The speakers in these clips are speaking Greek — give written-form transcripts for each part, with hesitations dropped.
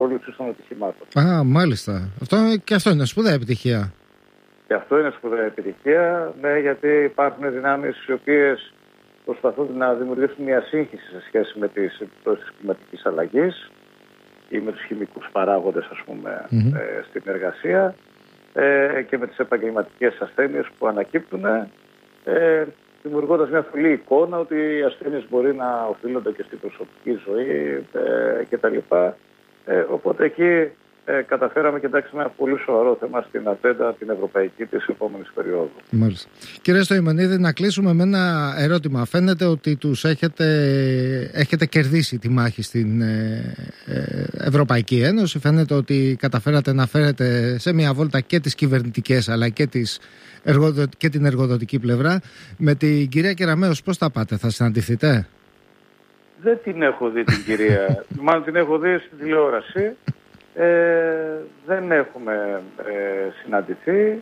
πρόληψης των ατυχημάτων. Μάλιστα. Αυτό είναι σπουδαία επιτυχία. Και αυτό είναι σπουδαία επιτυχία, ναι, γιατί υπάρχουν δυνάμεις οι οποίες προσπαθούν να δημιουργήσουν μια σύγχυση σε σχέση με τις επιπτώσεις της κλιματικής αλλαγής ή με τους χημικούς παράγοντες, ας πούμε, στην εργασία και με τις επαγγελματικές ασθένειες που ανακύπτουν, δημιουργώντας μια θολή εικόνα ότι οι ασθένειες μπορεί να οφείλονται και στην προσωπική ζωή κτλ. Οπότε εκεί καταφέραμε και εντάξει ένα πολύ σοβαρό θέμα στην ατζέντα την ευρωπαϊκή της επόμενης περίοδου. Μάλιστα. Κύριε Στοημενίδη, να κλείσουμε με ένα ερώτημα. Φαίνεται ότι τους έχετε κερδίσει τη μάχη στην Ευρωπαϊκή Ένωση. Φαίνεται ότι καταφέρατε να φέρετε σε μια βόλτα και τις κυβερνητικές αλλά και την εργοδοτική πλευρά. Με την κυρία Κεραμέως πώς θα πάτε, θα συναντηθείτε? Δεν την έχω δει την κυρία, μάλλον την έχω δει στην τηλεόραση. Δεν έχουμε συναντηθεί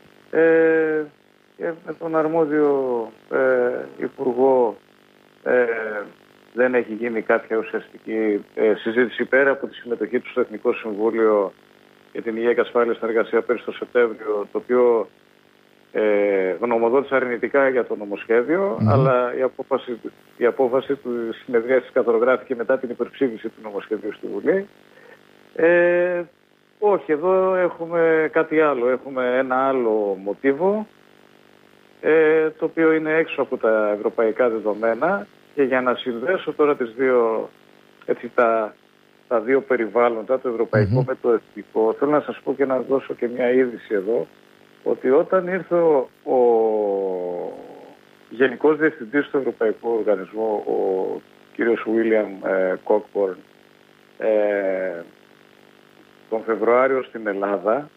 και με τον αρμόδιο υπουργό δεν έχει γίνει κάποια ουσιαστική συζήτηση πέρα από τη συμμετοχή του στο Εθνικό Συμβούλιο για την Υγεία και Ασφάλεια στην Εργασία πέρυσι το Σεπτέμβριο, το οποίο γνωμοδότησε αρνητικά για το νομοσχέδιο, αλλά η απόφαση του συνεδρίασης καθορογράφηκε μετά την υπερψήφιση του νομοσχεδίου στη Βουλή. Όχι, εδώ έχουμε κάτι άλλο. Έχουμε ένα άλλο μοτίβο, το οποίο είναι έξω από τα ευρωπαϊκά δεδομένα, και για να συνδέσω τώρα τα δύο περιβάλλοντα, το ευρωπαϊκό με το εθνικό, θέλω να σας πω και να δώσω και μια είδηση εδώ, ότι όταν ήρθε ο Γενικός Διευθυντής του Ευρωπαϊκού Οργανισμού, ο κύριος William Cockburn, τον Φεβρουάριο στην Ελλάδα,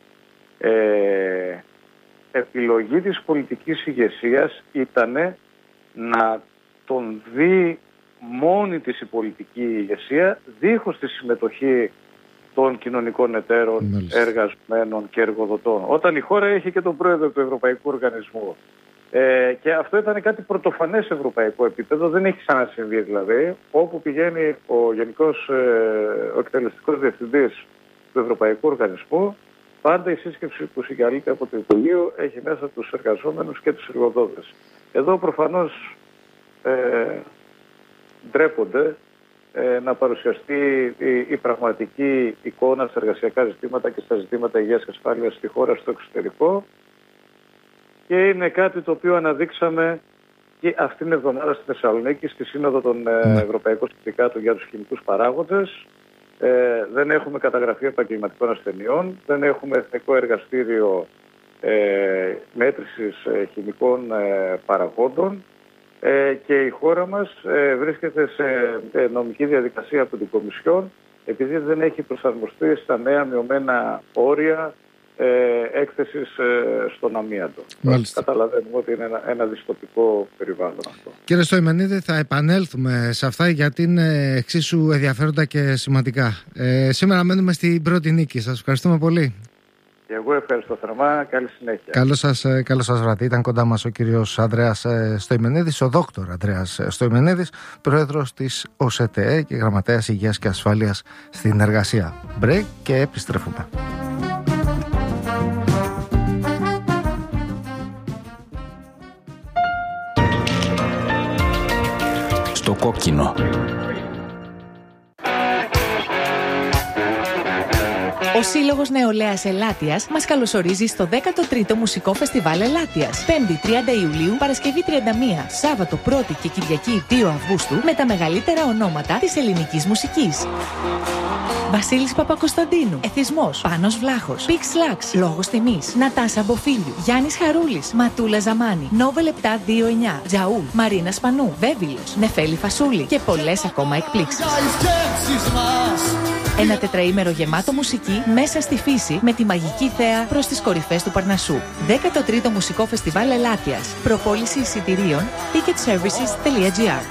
επιλογή της πολιτικής ηγεσίας ήταν να τον δει μόνη της η πολιτική ηγεσία, δίχως τη συμμετοχή των κοινωνικών εταίρων, εργαζομένων και εργοδοτών. Όταν η χώρα έχει και τον πρόεδρο του Ευρωπαϊκού Οργανισμού. Και αυτό ήταν κάτι πρωτοφανές σε ευρωπαϊκό επίπεδο, δεν έχει ξανασυμβεί δηλαδή. Όπου πηγαίνει ο εκτελεστικός διευθυντής του Ευρωπαϊκού Οργανισμού, πάντα η σύσκεψη που συγκαλείται από το Υπουργείο έχει μέσα τους εργαζόμενους και τους εργοδότες. Εδώ προφανώς ντρέπονται να παρουσιαστεί η πραγματική εικόνα στα εργασιακά ζητήματα και στα ζητήματα υγείας και ασφάλειας στη χώρα, στο εξωτερικό, και είναι κάτι το οποίο αναδείξαμε και αυτήν την εβδομάδα στη Θεσσαλονίκη στη Σύνοδο των Ευρωπαϊκών Συνδικάτων για τους χημικούς παράγοντες. Δεν έχουμε καταγραφή επαγγελματικών ασθενειών, δεν έχουμε εθνικό εργαστήριο μέτρησης χημικών παραγόντων, και η χώρα μας βρίσκεται σε νομική διαδικασία από την Κομισιόν, επειδή δεν έχει προσαρμοστεί στα νέα μειωμένα όρια έκθεσης στον αμίαντο. Καταλαβαίνουμε ότι είναι ένα δυστοπικό περιβάλλον αυτό. Κύριε Στοημενίδη, θα επανέλθουμε σε αυτά γιατί είναι εξίσου ενδιαφέροντα και σημαντικά. Σήμερα μένουμε στην πρώτη νίκη. Σας ευχαριστούμε πολύ. Και εγώ ευχαριστώ θερμά. Καλή συνέχεια. Καλό σας βράδυ. Ήταν κοντά μας ο κύριος Ανδρέας Στοημενίδης, ο δόκτωρ Ανδρέας Στοημενίδης, πρόεδρος της ΟΣΕΤΕ και γραμματέας Υγείας και Ασφάλειας στην Εργασία. Break και επιστρέφουμε. Στο κόκκινο. Ο Σύλλογος Νεολαίας Ελάττιας μας καλωσορίζει στο 13ο Μουσικό Φεστιβάλ Ελάττιας. 5η 30 Ιουλίου, Παρασκευή 31, Σάββατο 1η και Κυριακή 2 Αυγούστου με τα μεγαλύτερα ονόματα της ελληνικής μουσικής. Βασίλης Παπακοσταντίνου, Εθισμός, Πάνος Βλάχος, Πίξ Λάξ, Λόγος Τιμής, Νατάσα Μποφίλιου, Γιάννης Χαρούλης, Ματούλα Ζαμάνη, Νόβελ 729, Τζαούλ, Μαρίνα Σπανού, Βέβυλος, Νεφέλη Φασούλη και πολλές ακόμα εκπλήξεις. Ένα τετραήμερο γεμάτο μουσική μέσα στη φύση με τη μαγική θέα προς τις κορυφές του Παρνασσού. 13ο Μουσικό Φεστιβάλ Ελάττιας. Προπόληση εισιτηρίων ticketservices.gr.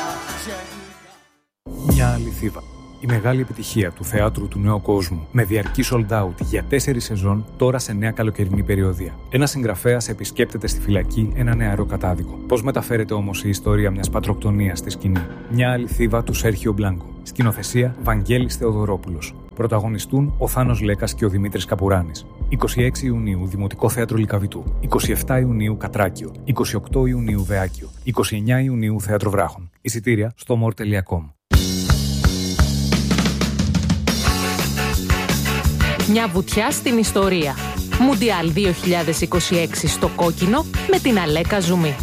Μια αληθίδα. Η μεγάλη επιτυχία του θεάτρου του νέου κόσμου με διαρκή sold out για 4 σεζόν τώρα σε νέα καλοκαιρινή περιοδία. Ένας συγγραφέας επισκέπτεται στη φυλακή ένα νεαρό κατάδικο. Πώς μεταφέρεται όμως η ιστορία μιας πατροκτονίας στη σκηνή? Μια αληθίδα του Σέρχιο Μπλάνκο. Σκηνοθεσία Βαγγέλης Θεοδωρόπουλος. Πρωταγωνιστούν ο Θάνος Λέκας και ο Δημήτρης Καπουράνης. 26 Ιουνίου Δημοτικό Θέατρο Λυκαβητού. 27 Ιουνίου Κατράκιο. 28 Ιουνίου Βεάκιο. 29 Ιουνίου Θέατρο Βράχων. Εισιτήρια στο more.com. Μια βουτιά στην ιστορία. Μουντιάλ 2026 στο κόκκινο με την Αλέκα Ζουμί.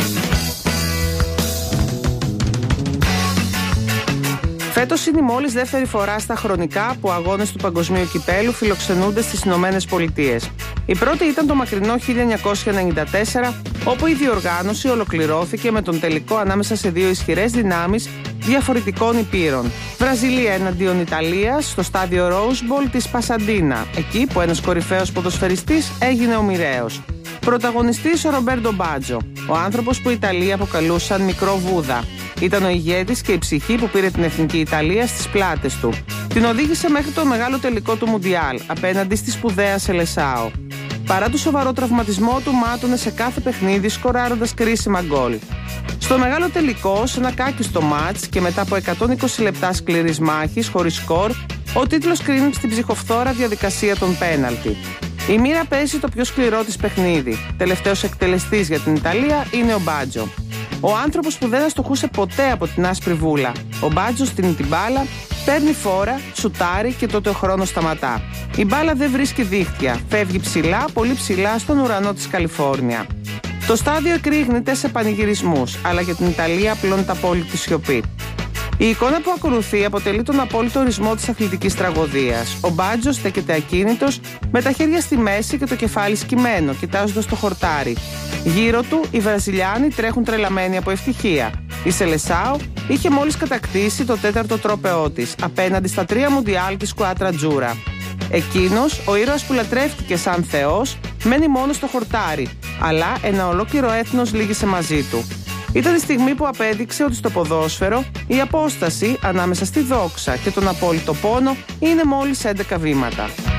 Φέτος είναι η μόλις δεύτερη φορά στα χρονικά που αγώνες του Παγκοσμίου Κυπέλου φιλοξενούνται στις Ηνωμένες Πολιτείες. Η πρώτη ήταν το μακρινό 1994, όπου η διοργάνωση ολοκληρώθηκε με τον τελικό ανάμεσα σε δύο ισχυρές δυνάμεις διαφορετικών υπήρων. Βραζιλία εναντίον Ιταλίας στο στάδιο Rose Bowl της Πασαντίνα, εκεί που ένας κορυφαίος ποδοσφαιριστής έγινε ο μοιραίος. Πρωταγωνιστής ο Ρομπέρτο Μπάτζο, ο άνθρωπος που οι Ιταλοί αποκαλούσαν Μικρό Βούδα. Ήταν ο ηγέτης και η ψυχή που πήρε την εθνική Ιταλία στις πλάτες του. Την οδήγησε μέχρι το μεγάλο τελικό του Μουντιάλ απέναντι στη σπουδαία Σελεσάο. Παρά το σοβαρό τραυματισμό του, μάτωνε σε κάθε παιχνίδι σκοράροντας κρίσιμα γκολ. Στο μεγάλο τελικό, σε ένα κάκιστο μάτς και μετά από 120 λεπτά σκληρής μάχης χωρίς σκορ, ο τίτλος κρίνει στην ψυχοφθόρα διαδικασία των πέναλτι. Η μοίρα παίζει το πιο σκληρό της παιχνίδι. Τελευταίος εκτελεστής για την Ιταλία είναι ο Μπάτζο. Ο άνθρωπος που δεν αστοχούσε ποτέ από την άσπρη βούλα. Ο Μπάτζο στείνει την μπάλα, παίρνει φόρα, σουτάρει και τότε ο χρόνος σταματά. Η μπάλα δεν βρίσκει δίχτυα, φεύγει ψηλά, πολύ ψηλά στον ουρανό της Καλιφόρνια. Το στάδιο εκρήγνεται σε πανηγυρισμούς, αλλά για την Ιταλία απλώνεται απόλυτη σιωπή. Η εικόνα που ακολουθεί αποτελεί τον απόλυτο ορισμό της αθλητικής τραγωδίας. Ο Μπάτζο στέκεται ακίνητος, με τα χέρια στη μέση και το κεφάλι σκυμμένο, κοιτάζοντας το χορτάρι. Γύρω του, οι Βραζιλιάνοι τρέχουν τρελαμένοι από ευτυχία. Η Σελεσάο είχε μόλις κατακτήσει το 4ο τρόπαιό της, απέναντι στα 3 Μουντιάλ της Σκουάτρα Τζούρα. Εκείνος, ο ήρωας που λατρεύτηκε σαν θεός, μένει μόνο στο χορτάρι, αλλά ένα ολόκληρο έθνος λύγησε μαζί του. Ήταν η στιγμή που απέδειξε ότι στο ποδόσφαιρο η απόσταση ανάμεσα στη δόξα και τον απόλυτο πόνο είναι μόλις 11 βήματα.